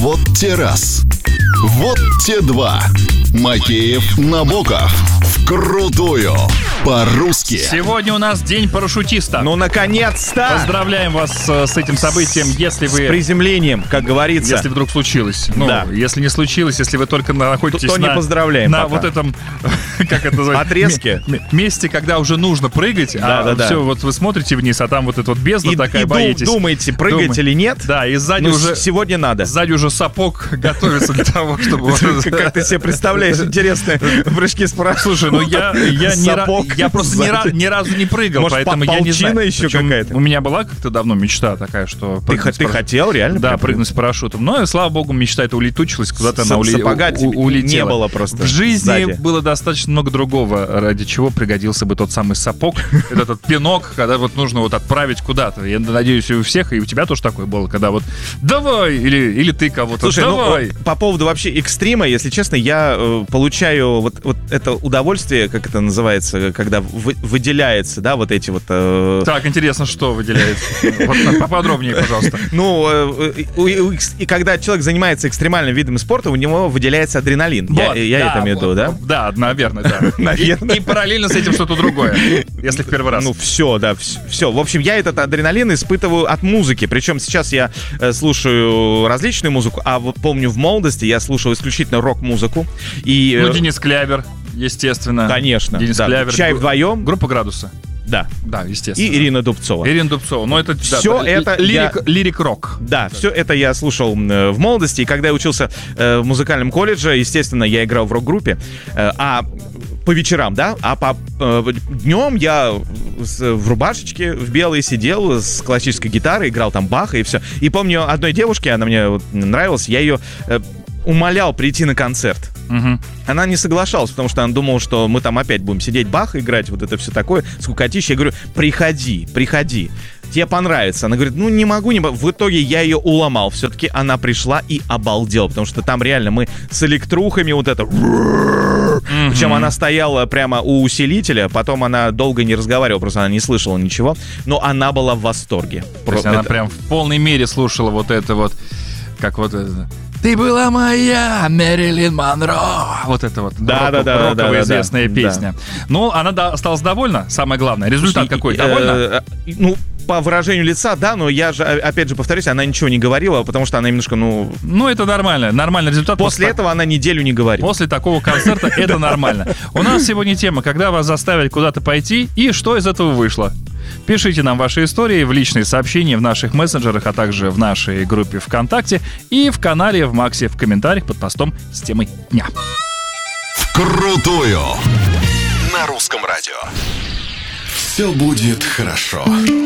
Вот те раз. Вот те два. Макеев, Набоков. Вкрутую. По-русски. Сегодня у нас день парашютиста. Ну, наконец-то! Поздравляем вас с этим событием, если вы... С приземлением, как говорится. Если вдруг случилось. Ну, да. Если не случилось, если вы только находитесь то не поздравляем на пока. вот этом, как это называется? Отрезке. Месте, когда уже нужно прыгать, все, вот вы смотрите вниз, а там вот эта вот бездна такая, боитесь. Думаете, прыгать или нет? Да, и сзади уже... Сегодня надо. Сзади уже сапог готовится для того, чтобы... Как ты себе представляешь интересные прыжки с парашютом? Слушай, ну я просто ни разу не прыгал, может, поэтому я не знаю. еще Причем какая-то? У меня была как-то давно мечта такая, что... Ты хотел реально? Да, прыгнуть с парашютом. Но, слава богу, мечта эта улетучилась, куда-то она Сапога улетела. не было просто. В жизни сзади было достаточно много другого, ради чего пригодился бы тот самый сапог, этот пинок, когда вот нужно вот отправить куда-то. Я надеюсь, и у всех, и у тебя тоже такое было, когда вот давай, или ты кого-то, слушай, давай. Ну, по поводу вообще экстрима, если честно, я получаю вот это удовольствие, как это называется, когда выделяется, да, вот эти вот... Так, интересно, что выделяется? Вот поподробнее, пожалуйста. Ну, и когда человек занимается экстремальным видом спорта, у него выделяется адреналин. Вот, я это имею в виду, да? Да, наверное, да. И параллельно с этим что-то другое, если в первый раз. Ну, все, да, все. В общем, я этот адреналин испытываю от музыки. Причем сейчас я слушаю различную музыку, а вот помню, в молодости я слушал исключительно рок-музыку. И, ну, Денис Клявер, естественно. Конечно. Денис Клявер. «Чай вдвоем». Группа «Градусы». Да, естественно. И Ирина Дубцова. Но это все это лирик-рок. Да, все это я слушал в молодости. И когда я учился в музыкальном колледже, естественно, я играл в рок-группе. А по вечерам, да, а по днем я в рубашечке в белой сидел с классической гитарой, играл там Баха и все. И помню, одной девушке, она мне нравилась, я ее умолял прийти на концерт. Угу. Она не соглашалась, потому что она думала, что мы там опять будем сидеть Баха играть, вот это все такое, скукотища. Я говорю, приходи, тебе понравится. Она говорит, ну не могу. В итоге я ее уломал. Все-таки она пришла и обалдела, потому что там реально мы с электрухами вот это... Причем она стояла прямо у усилителя, потом она долго не разговаривала, просто она не слышала ничего, но она была в восторге. То есть она прям в полной мере слушала вот это вот, как вот это... Ты была моя, Мэрилин Монро. Вот это вот роковая известная песня. Ну, она осталась довольна, самое главное. Результат какой? Довольна? Ну, по выражению лица, да, но я же, опять же, повторюсь, она ничего не говорила, потому что она немножко, Ну, это нормально, нормальный результат. После этого она неделю не говорила. После такого концерта это нормально. У нас сегодня тема, когда вас заставили куда-то пойти, и что из этого вышло. Пишите нам ваши истории в личные сообщения в наших мессенджерах, а также в нашей группе ВКонтакте и в канале в Максе в комментариях под постом с темой дня. Вкрутую. На русском радио. Все будет хорошо.